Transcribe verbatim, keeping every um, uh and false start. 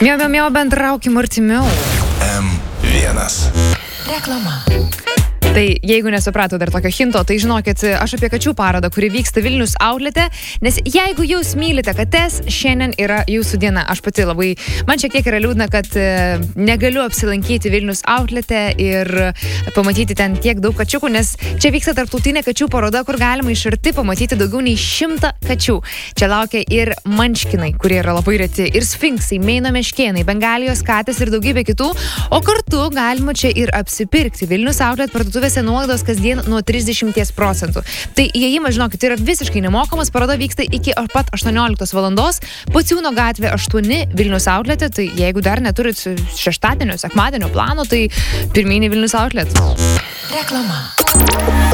Miau, miau, miau, bendraukim artimiau. M vienas. Reklama. Tai jeigu nesuprato dar tokio hinto, tai žinokit, aš apie kačių parodą, kuri vyksta Vilnius Outlete, nes jeigu jūs mylite kates, šiandien yra jūsų diena. Aš pati labai, man šiek tiek yra liūdna, kad e, negaliu apsilankyti Vilnius Outlete ir pamatyti ten tiek daug kačiukų, nes čia vyksta tarptautinė kačių paroda, kur galima iš arti pamatyti daugiau nei šimtą kačių. Čia laukia ir manškinai, kurie yra labai reti, ir sfinksai, meino meškėnai, bengalijos katės ir daugybė kitų, o kartu galima čia ir apsipirkti. Vilnius Outlet parduotuvėse nuolaidos kasdien nuo trisdešimt procentų. Tai įėjimas, žinokit, tai yra visiškai nemokamas, paroda vyksta iki pat aštuonioliktos valandos, Pociūno gatvė aštuoni Vilnius Outlete, tai jeigu dar neturit šeštadienio, sekmadienio plano, tai pirmyn į Vilnius Outlet. Reklama.